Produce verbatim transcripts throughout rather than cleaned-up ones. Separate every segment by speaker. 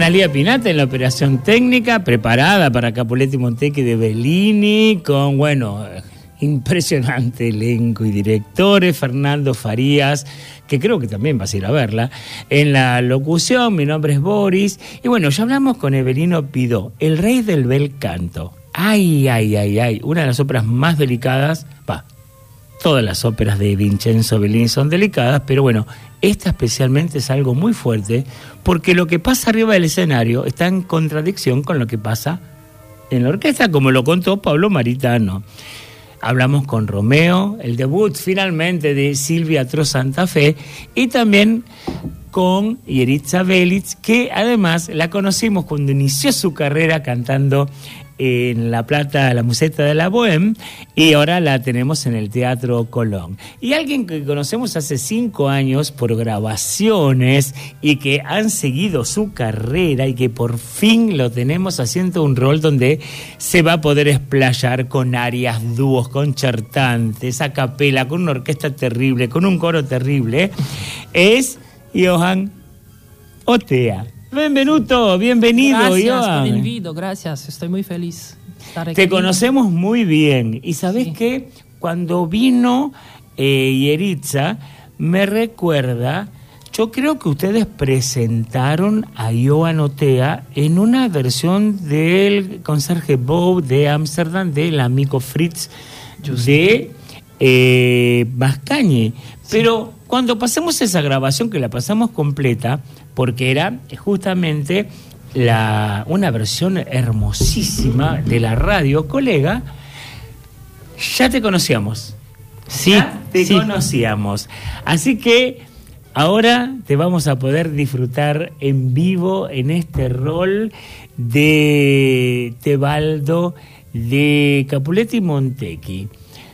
Speaker 1: Analía Pinata en la operación técnica, preparada para Capuletti Montecchi de Bellini, con, bueno, impresionante elenco y directores, Fernando Farías, que creo que también vas a ir a verla, en la locución. Mi nombre es Boris, y bueno, ya hablamos con Evelino Pidó, el rey del bel canto. Ay, ay, ay, ay, una de las óperas más delicadas, va, todas las óperas de Vincenzo Bellini son delicadas, pero bueno, esta especialmente es algo muy fuerte, porque lo que pasa arriba del escenario está en contradicción con lo que pasa en la orquesta, como lo contó Pablo Maritano. Hablamos con Romeo, el debut finalmente de Silvia Tro Santa Fe, y también con Yeritza Belitz, que además la conocimos cuando inició su carrera cantando en La Plata, la Musetta de la Bohème, y ahora la tenemos en el Teatro Colón. Y alguien que conocemos hace cinco años por grabaciones y que han seguido su carrera y que por fin lo tenemos haciendo un rol donde se va a poder explayar con arias, dúos, concertantes, a capela, con una orquesta terrible, con un coro terrible, es Johan Otea. Benvenuto, bienvenido,
Speaker 2: gracias
Speaker 1: Johan.
Speaker 2: Gracias por el invito, gracias, estoy muy feliz de estar aquí.
Speaker 1: Te conocemos muy bien, y ¿sabés sí. qué? Cuando vino eh, Yeritza, me recuerda, yo creo que ustedes presentaron a Johan Otea en una versión del Concertgebouw de Ámsterdam, del amigo Fritz Just. de eh, Mascagni. Sí. Pero cuando pasamos esa grabación, que la pasamos completa, porque era justamente la, una versión hermosísima de la radio, colega, ya te conocíamos. Sí, ya te sí. conocíamos. Así que ahora te vamos a poder disfrutar en vivo en este rol de Tebaldo de Capuletti Montecchi.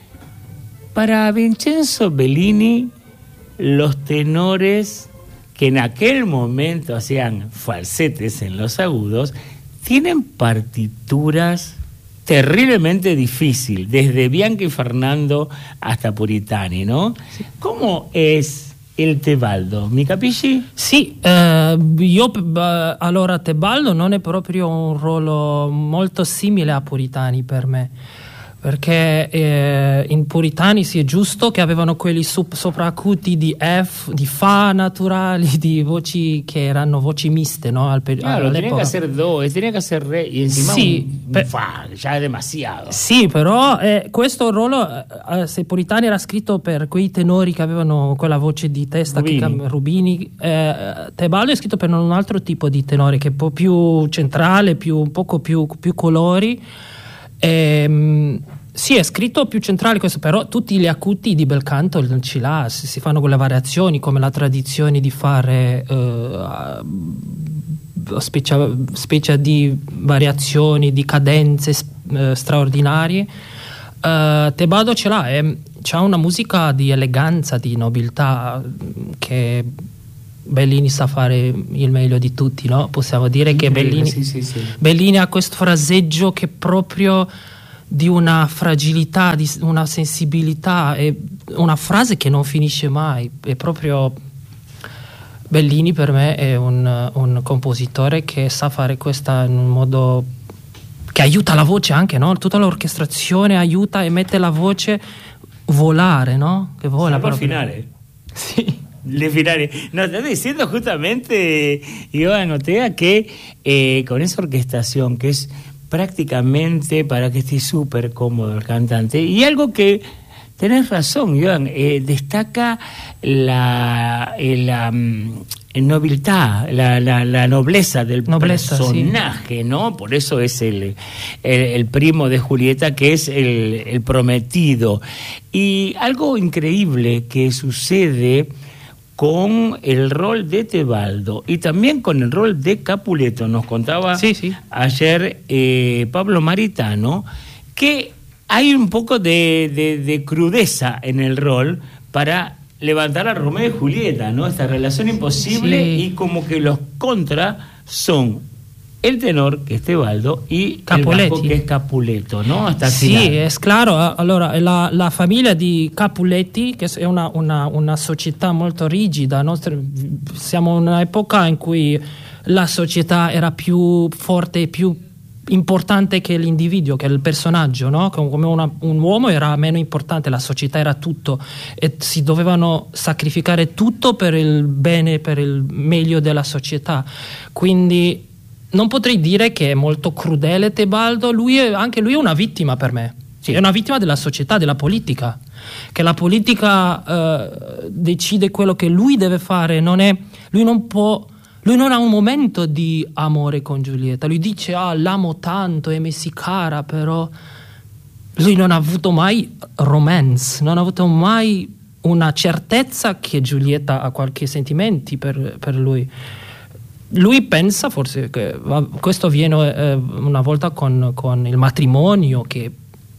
Speaker 1: Para Vincenzo Bellini, los tenores que en aquel momento hacían falsetes en los agudos, tienen partituras terriblemente difíciles, desde Bianca y Fernando hasta Puritani, ¿no? Sì. ¿Cómo es il Tebaldo? Mi capisci?
Speaker 2: Sì, eh, io eh, allora Tebaldo non è proprio un ruolo molto simile a Puritani per me, perché eh, in Puritani sì è giusto che avevano quelli sop- sopracuti di F, di Fa naturali, di voci che erano voci miste, ¿no? Al per-
Speaker 1: claro, tenía que hacer do, tenía que hacer re, y encima
Speaker 2: sì,
Speaker 1: un, un
Speaker 2: per-
Speaker 1: Fa, già è demasiado.
Speaker 2: Sì, però eh, questo ruolo, eh, se Puritani era scritto per quei tenori che avevano quella voce di testa,
Speaker 1: Rubini,
Speaker 2: che, Rubini eh, Tebaldo è scritto per un altro tipo di tenore, che è un po' più centrale, più, un poco più, più colori. Ehm, sì, è scritto più centrale questo, però tutti gli acuti di bel canto ce l'ha, si, si fanno quelle variazioni, come la tradizione di fare uh, specie, specie di variazioni, di cadenze uh, straordinarie. uh, Tebaldo ce l'ha, eh, c'ha una musica di eleganza, di nobiltà che Bellini sa fare il meglio di tutti, no? Possiamo dire che Bellini,
Speaker 1: sì, sì, sì.
Speaker 2: Bellini ha questo fraseggio che proprio di una fragilità, di una sensibilità, è una frase che non finisce mai. È proprio Bellini per me è un, un compositore che sa fare questa in un modo che aiuta la voce anche, no? Tutta l'orchestrazione aiuta e mette la voce volare, no? Che vola
Speaker 1: proprio.
Speaker 2: Al
Speaker 1: finale.
Speaker 2: Sì.
Speaker 1: Le finales. Nos está diciendo justamente Johan Otea que eh, con esa orquestación que es prácticamente para que esté súper cómodo el cantante, y algo que tenés razón, Johan, eh, destaca la, eh, la eh, nobilidad, la, la, la nobleza del nobleza, personaje, sí. ¿no? Por eso es el, el, el primo de Julieta, que es el, el prometido. Y algo increíble que sucede con el rol de Tebaldo y también con el rol de Capuleto, nos contaba
Speaker 2: sí, sí.
Speaker 1: ayer eh, Pablo Maritano, que hay un poco de, de, de crudeza en el rol para levantar a Romeo y Julieta, ¿no? Esta relación imposible,
Speaker 2: sí.
Speaker 1: y como que los contra son el tenor, che è Tebaldo, e
Speaker 2: Capuletti.
Speaker 1: il bajo, che è Capuleto, no? Hasta
Speaker 2: Sì,
Speaker 1: finale.
Speaker 2: è claro. Allora, la, la famiglia di Capuletti, che è una, una, una società molto rigida, no? Siamo in un'epoca in cui la società era più forte, più importante che l'individuo, che il personaggio, no? Come una, un uomo era meno importante, la società era tutto e si dovevano sacrificare tutto per il bene, per il meglio della società. Quindi non potrei dire che è molto crudele Tebaldo, lui è, anche lui è una vittima per me. Sì. È una vittima della società, della politica, che la politica eh, decide quello che lui deve fare, non è, lui non può. Lui non ha un momento di amore con Giulietta, lui dice ah l'amo tanto e mi si cara, però lui non ha avuto mai romance, non ha avuto mai una certezza che Giulietta ha qualche sentimenti per, per lui. Lui pensa forse che questo viene eh, una volta con, con il matrimonio, che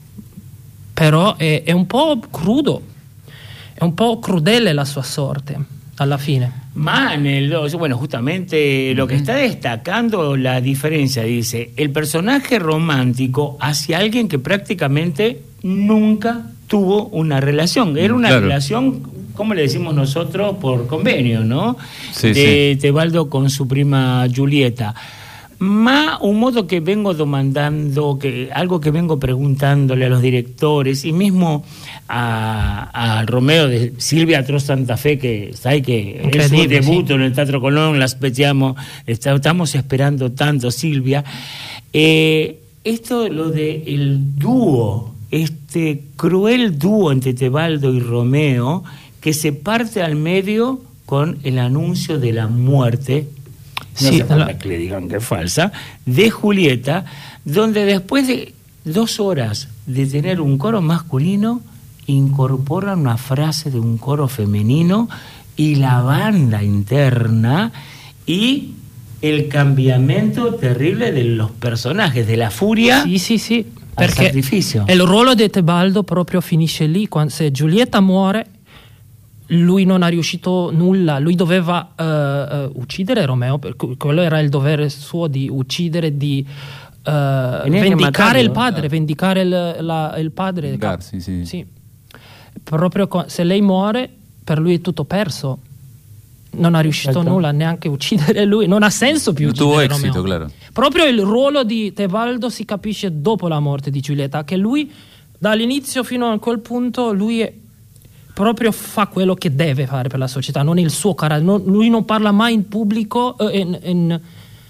Speaker 2: però è, è un po' crudo, è un po' crudele la sua sorte alla fine.
Speaker 1: Ma nel, bueno, justamente lo que está destacando la diferencia, dice, el personaje romántico hacia alguien que prácticamente nunca tuvo una relación. Era una claro. relación, como le decimos nosotros, por convenio, ¿no?
Speaker 3: Sí,
Speaker 1: de
Speaker 3: sí.
Speaker 1: Tebaldo con su prima Giulietta. Ma un modo que vengo demandando, que, algo que vengo preguntándole a los directores y mismo a, a Romeo de Silvia Tro Santa Fe, que sabe que es su debut sí. en el Teatro Colón, la aspettiamo, está, estamos esperando tanto, Silvia. Eh, esto, lo de el dúo, este cruel dúo entre Tebaldo y Romeo, que se parte al medio con el anuncio de la muerte. No sí, se falta la... que le digan que es falsa, de Julieta, donde después de dos horas de tener un coro masculino, incorporan una frase de un coro femenino y la banda interna y el cambiamento terrible de los personajes, de la furia
Speaker 2: sì, sì, sì,
Speaker 1: al
Speaker 2: perché
Speaker 1: sacrificio.
Speaker 2: Il ruolo di Tebaldo proprio finisce lì, quando se Giulietta muore lui non ha riuscito nulla, lui doveva uh, uh, uccidere Romeo, perché quello era il dovere suo, di uccidere, di uh, vendicare il padre, ah. vendicare il, la, il padre.
Speaker 3: Gar, sì, sì.
Speaker 2: Sì. Proprio se lei muore, per lui è tutto perso. Non ha riuscito certo. nulla, neanche uccidere lui, non ha senso più uccidere
Speaker 3: tuo exito,
Speaker 2: Romeo.
Speaker 3: Claro.
Speaker 2: Proprio il ruolo di Tebaldo si capisce dopo la morte di Giulietta, che lui dall'inizio fino a quel punto lui è proprio fa quello che deve fare per la società, non è il suo carattere, non, lui non parla mai in pubblico eh, in, in,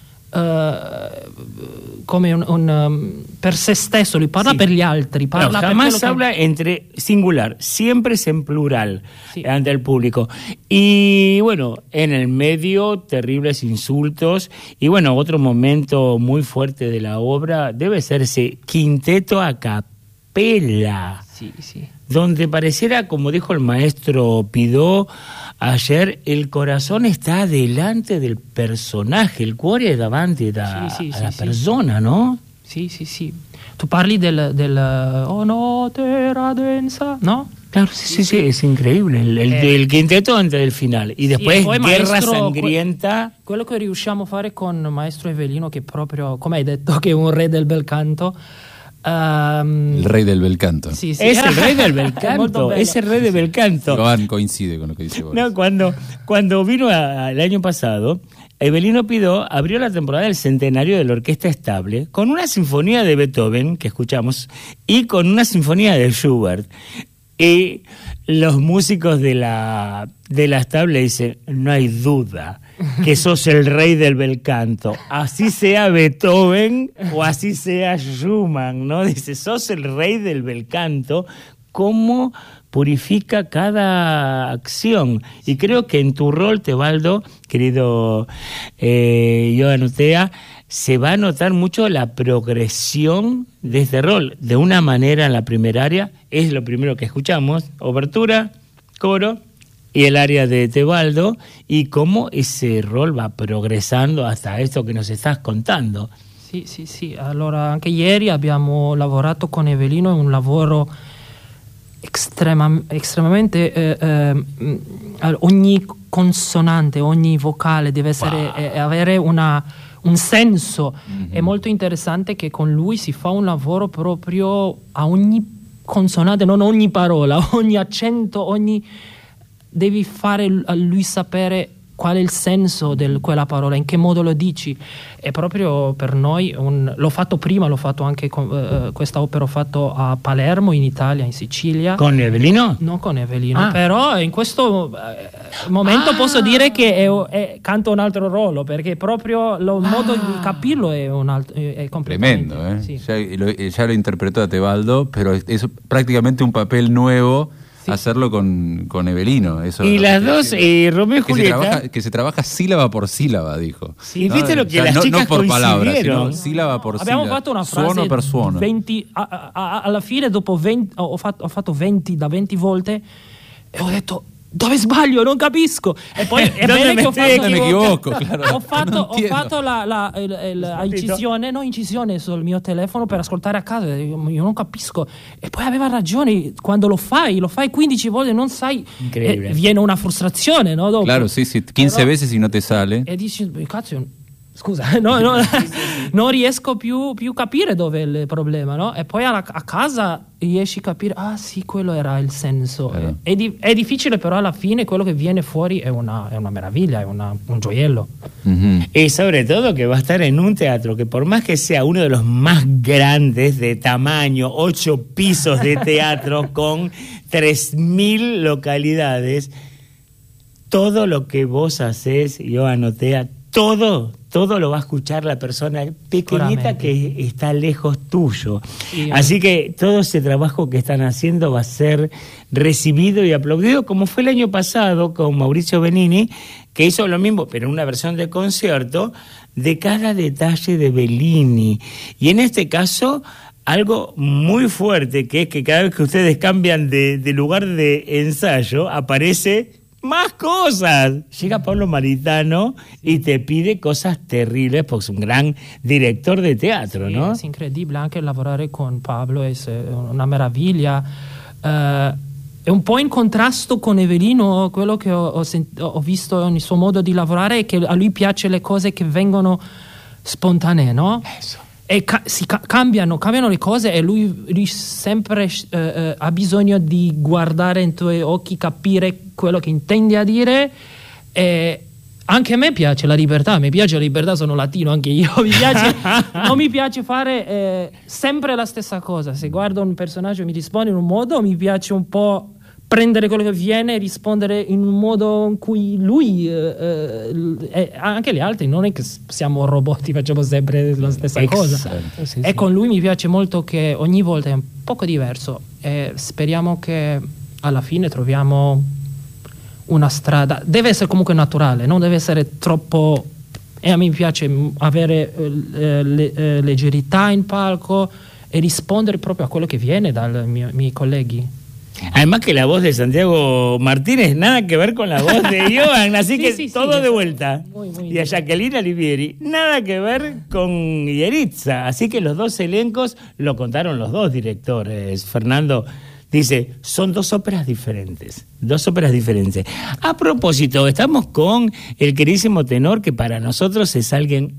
Speaker 2: uh, come un, un, um, per se stesso, lui parla sí. per gli altri, parla
Speaker 1: no, jamás habla que... entre singular, siempre es en plural sí. ante el público. Y bueno, en el medio terribles insultos y bueno, otro momento muy fuerte de la obra debe ser ese quinteto a capella.
Speaker 2: Sí, sí.
Speaker 1: Donde pareciera, como dijo el maestro Pidó ayer, el corazón está delante del personaje, il cuore è davanti da,
Speaker 2: sì, sì,
Speaker 1: alla
Speaker 2: sì,
Speaker 1: persona,
Speaker 2: sì.
Speaker 1: no?
Speaker 2: Sì, sì, sì. Tu parli del, del oh no, terra densa, no?
Speaker 1: Claro, sí, sí, sí, es increíble. El, el, eh, el quinteto antes del final. Y después
Speaker 2: sì, e
Speaker 1: Guerra
Speaker 2: maestro,
Speaker 1: Sangrienta.
Speaker 2: Que, quello che riusciamo a fare con Maestro Evelino, che proprio, come hai detto, che è un re del bel canto. Um,
Speaker 3: el rey del bel canto.
Speaker 2: Sí, sí.
Speaker 1: Es el rey del bel canto. Es el rey del bel canto.
Speaker 3: Joan coincide con lo que dice Boris.
Speaker 1: No, cuando, cuando vino a, el año pasado, Evelino Pidó abrió la temporada del centenario de la Orquesta Estable con una sinfonía de Beethoven, que escuchamos, y con una sinfonía de Schubert. Y los músicos de la, de la Estable dicen, no hay duda que sos el rey del bel canto, así sea Beethoven o así sea Schumann, ¿no? Dice, sos el rey del bel canto, cómo purifica cada acción. Y creo que en tu rol, Tebaldo, querido eh, Joan Utea, se va a notar mucho la progresión de este rol. De una manera, en la primera área, es lo primero que escuchamos, obertura, coro, y el área de Tebaldo, y cómo ese rol va progressando hasta esto che nos estás contando.
Speaker 2: Sì, sì, sì. Allora, anche ieri abbiamo lavorato con Evelino, è un lavoro estrema, estremamente eh, eh, ogni consonante, ogni vocale deve essere, wow. eh, avere una, un senso. Mm-hmm. È molto interessante che con lui si fa un lavoro proprio a ogni consonante, non ogni parola, ogni accento, ogni devi fare a lui sapere qual è il senso di quella parola, in che modo lo dici. È proprio per noi un, l'ho fatto prima, l'ho fatto anche con, uh, questa opera ho fatto a Palermo, in Italia, in Sicilia.
Speaker 1: Con Evelino?
Speaker 2: Non con Evelino, ah. però in questo uh, momento ah. posso dire che è, è, canto un altro ruolo, perché proprio il ah. modo di capirlo è un altro, è completamente
Speaker 3: tremendo, eh?
Speaker 2: Sì.
Speaker 3: Ya, lo, ya lo interpretó a Tebaldo, pero es prácticamente un papel nuevo. Sí. Hacerlo con, con Evelino. Eso,
Speaker 1: y las dos, eh, Romeo y
Speaker 3: que
Speaker 1: Julieta.
Speaker 3: Se trabaja, que se trabaja sílaba por sílaba, dijo.
Speaker 1: Sí, y viste lo que o sea, las
Speaker 3: no,
Speaker 1: chicas
Speaker 3: no por palabras, sino
Speaker 1: sílaba
Speaker 3: por
Speaker 2: Abbiamo
Speaker 3: sílaba.
Speaker 2: fatto una frase
Speaker 3: suono per suono.
Speaker 2: venti, a, a, alla fine, dopo venti, ho fatto, ho fatto venti da venti volte e ho detto. Dove sbaglio? Non capisco. E poi è bene che ho fatto,
Speaker 3: me equivoco, claro.
Speaker 2: ho fatto, ho fatto la, la, la, la incisione, no incisione sul mio telefono per ascoltare a casa. Io non capisco. E poi aveva ragione. Quando lo fai, lo fai quindici volte, non sai. E viene una frustrazione, no? Dopo.
Speaker 3: Claro, sì, sì. quindici Però, veces y no te sale.
Speaker 2: E dici, cazzo. Scusa, no, no, sì, sì, sì. non riesco più a capire dove è il problema, no? E poi alla, a casa riesci a capire, ah sì, quello era il senso. Eh. È, di, è difficile, però alla fine quello che viene fuori è una, è una meraviglia, è una, un gioiello.
Speaker 1: Uh-huh. Y sobre todo que va a estar en un teatro que por más que sea uno de los más grandes de tamaño, ocho pisos de teatro con tres mil localidades, todo lo que vos hacés, yo anoté, todo todo lo va a escuchar la persona pequeñita que está lejos tuyo. Sí, así que todo ese trabajo que están haciendo va a ser recibido y aplaudido, como fue el año pasado con Mauricio Benini, que hizo lo mismo, pero en una versión de concierto, de cada detalle de Bellini. Y en este caso, algo muy fuerte, que es que cada vez que ustedes cambian de, de lugar de ensayo, aparece más cosas. Llega Pablo Maritano y te pide cosas terribles porque es un gran director de teatro,
Speaker 2: sì,
Speaker 1: ¿no?
Speaker 2: È incredibile anche lavorare con Pablo, è una meraviglia. Uh, è un po' in contrasto con Evelino, quello che ho, ho, sent- ho visto nel suo modo di lavorare è che a lui piace le cose che vengono spontanee, no?
Speaker 1: Eso.
Speaker 2: E ca- si ca- cambiano, cambiano le cose e lui, lui sempre eh, eh, ha bisogno di guardare nei tuoi occhi, capire quello che intendi a dire. E anche a me piace la libertà, mi piace la libertà, sono latino anche io, mi piace, non mi piace fare eh, sempre la stessa cosa. Se guardo un personaggio e mi risponde in un modo, mi piace un po' prendere quello che viene e rispondere in un modo in cui lui eh, eh, anche gli altri, non è che siamo robot, facciamo sempre la stessa
Speaker 1: Exacto.
Speaker 2: cosa.
Speaker 1: Sì,
Speaker 2: e
Speaker 1: sì.
Speaker 2: Con lui mi piace molto che ogni volta è un poco diverso e speriamo che alla fine troviamo una strada. Deve essere comunque naturale, non deve essere troppo, e a me piace avere eh, le, eh, leggerità in palco e rispondere proprio a quello che viene dai miei, miei colleghi.
Speaker 1: Además que la voz de Santiago Martínez nada que ver con la voz de Joan, así
Speaker 2: sí,
Speaker 1: que
Speaker 2: sí,
Speaker 1: todo
Speaker 2: sí,
Speaker 1: de vuelta.
Speaker 2: Muy, muy
Speaker 1: y a Jacqueline Olivieri, nada que ver con Yeritza, así que los dos elencos lo contaron los dos directores. Fernando dice, son dos óperas diferentes, dos óperas diferentes. A propósito, estamos con el queridísimo tenor que para nosotros es alguien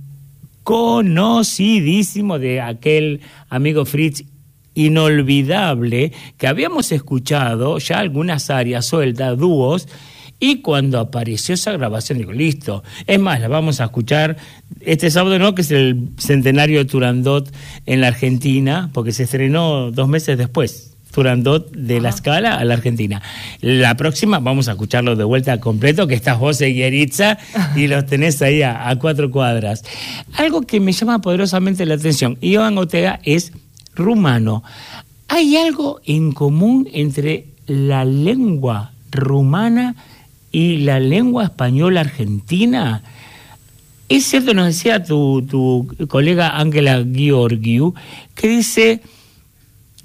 Speaker 1: conocidísimo, de aquel amigo Fritz inolvidable, que habíamos escuchado ya algunas áreas sueltas, dúos, y cuando apareció esa grabación digo, listo, es más, la vamos a escuchar este sábado, no, que es el centenario de Turandot en la Argentina, porque se estrenó dos meses después, Turandot de la Scala a la Argentina. La próxima vamos a escucharlo de vuelta completo, que estás vos en Yeritza y los tenés ahí a, a cuatro cuadras. Algo que me llama poderosamente la atención, Joan Ortega es rumano. ¿Hay algo en común entre la lengua rumana y la lengua española argentina? Es cierto, nos decía tu, tu colega Ángela Gheorghiu, que dice,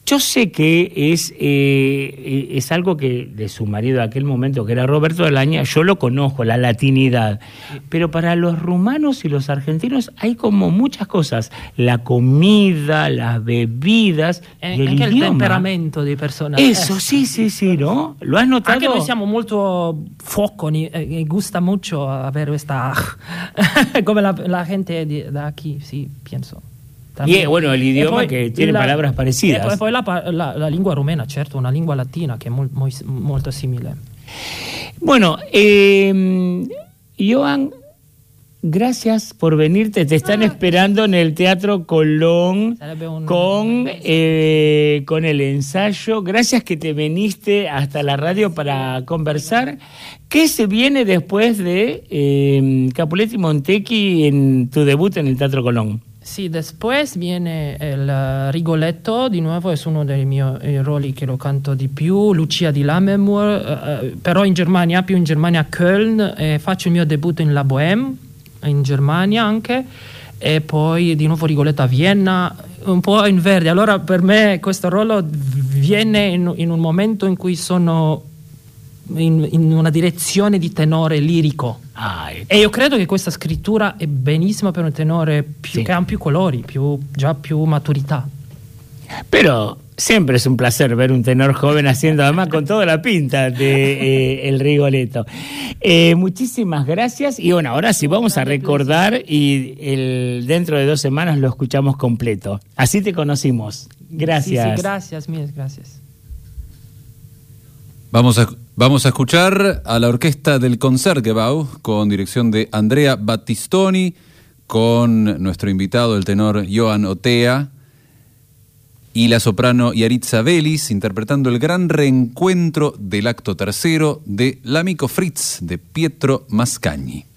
Speaker 1: Yo sé que es, eh, es algo que de su marido de aquel momento, que era Roberto de Laña, yo lo conozco, la latinidad, pero para los rumanos y los argentinos hay como muchas cosas, la comida, las bebidas
Speaker 2: e
Speaker 1: y el
Speaker 2: anche
Speaker 1: idioma.
Speaker 2: il temperamento dei personaggi.
Speaker 1: Eso, sì, sì, sì, no? Lo has notado?
Speaker 2: Anche noi siamo molto foconi e eh, gusta mucho avere questa come la, la gente di, da qui, sì, penso.
Speaker 1: Y eh, bueno, el idioma
Speaker 2: poi,
Speaker 1: che tiene
Speaker 2: la,
Speaker 1: palabras parecidas.
Speaker 2: E poi la, la, la lingua rumena, certo, una lingua latina che è mol, mol, molto simile.
Speaker 1: Bueno, eh, Joan, gracias por venirte. Te están ah, esperando en el Teatro Colón un, con, eh, con el ensayo. Gracias que te viniste hasta la radio para conversar. ¿Qué se viene después de eh, Capuletti Montecchi en tu debut en el Teatro Colón?
Speaker 2: Sì, después viene il Rigoletto, di nuovo è uno dei miei ruoli che lo canto di più, Lucia di Lammermoor, eh, però in Germania, più in Germania a Köln, eh, faccio il mio debutto in La Bohème, in Germania anche, e poi di nuovo Rigoletto a Vienna, un po' in verde. Allora per me questo ruolo viene in, in un momento in cui sono in, in una direzione di tenore lirico. Ah, ecco. E io credo che questa scrittura è benissima per un tenore più, sì. che ha più colori, più, già più maturità.
Speaker 1: Pero siempre es un placer ver un tenor joven haciendo, además con toda la pinta de eh, el Rigoletto. Eh, muchísimas gracias. Y bueno, ahora sí vamos a recordar y el, dentro de dos semanas lo escuchamos completo. Así te conocimos. Gracias.
Speaker 2: Sí, sí, gracias, miles gracias.
Speaker 3: Vamos a, vamos a escuchar a la orquesta del Concertgebouw con dirección de Andrea Battistoni, con nuestro invitado, el tenor Joan Otea, y la soprano Yaritza Velis, interpretando el gran reencuentro del acto tercero de L'Amico Fritz de Pietro Mascagni.